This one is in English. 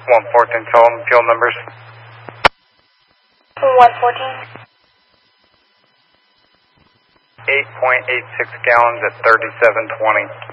114, tell them fuel numbers. 114. 8.86 gallons at 3720.